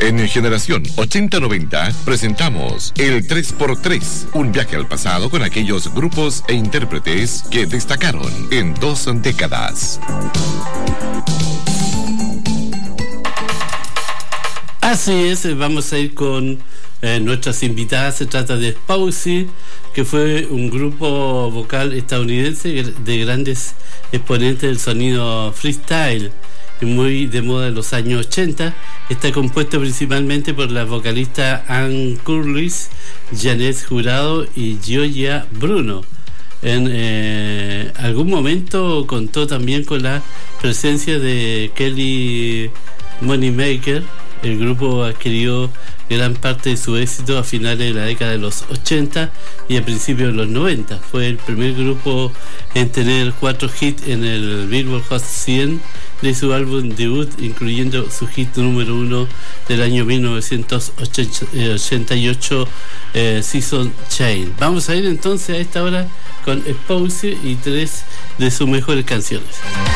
En Generación 80-90 presentamos el 3x3, un viaje al pasado con aquellos grupos e intérpretes que destacaron en 2 décadas. Así es, vamos a ir con nuestras invitadas. Se trata de Spousie, que fue un grupo vocal estadounidense de grandes exponentes del sonido freestyle, muy de moda en los años 80. Está compuesto principalmente por las vocalistas Ann Curtis, Janet Jurado y Gioia Bruno. En algún momento contó también con la presencia de Kelly Moneymaker. El grupo adquirió gran parte de su éxito a finales de la década de los 80 y a principios de los 90. Fue el primer grupo en tener 4 hits en el Billboard Hot 100 de su álbum debut, incluyendo su hit número 1 del año 1988, Season Change. Vamos a ir entonces a esta hora con Spousie y 3 de sus mejores canciones.